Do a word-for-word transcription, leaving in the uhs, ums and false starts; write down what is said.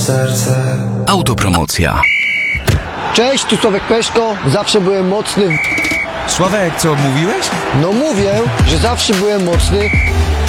serce. Autopromocja. Cześć, tu Sławek Peszko, zawsze byłem mocny. Sławek, co mówiłeś? No mówię, że zawsze byłem mocny